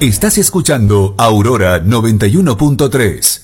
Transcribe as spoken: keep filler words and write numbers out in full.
Estás escuchando Aurora noventa y uno punto tres.